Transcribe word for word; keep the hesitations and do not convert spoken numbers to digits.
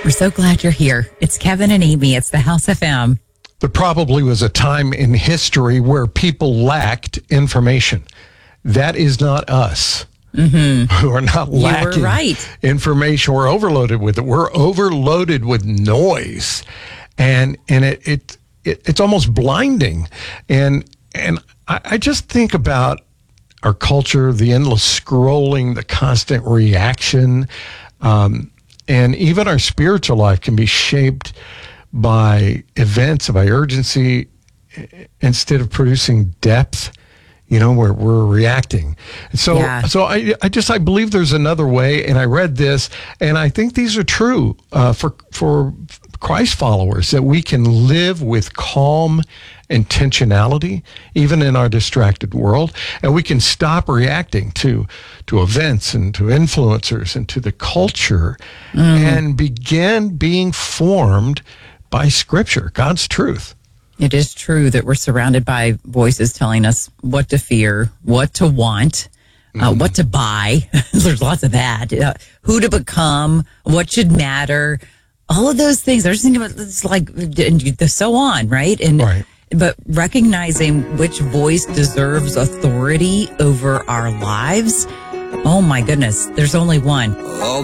We're so glad you're here. It's Kevin and Amy. It's the House F M. There probably was a time in history where people lacked information. That is not us. Mm-hmm. We're not lacking you were right. information. We're overloaded with it. We're overloaded with noise, and and it, it, it it's almost blinding. And and I, I just think about our culture, the endless scrolling, the constant reaction, um, and even our spiritual life can be shaped by events, by urgency, instead of producing depth. You know, we're, we're reacting. So, Yeah. so I, I just, I believe there's another way. And I read this, and I think these are true uh, for, for Christ followers, that we can live with calm intentionality, even in our distracted world. And we can stop reacting to, to events and to influencers and to the culture mm. and begin being formed by Scripture, God's truth. It is true that we're surrounded by voices telling us what to fear, what to want, uh, mm. what to buy. There's lots of that. Uh, who to become, what should matter. All of those things. There's it's like and so on, right? And right. But recognizing which voice deserves authority over our lives. Oh my goodness, there's only one.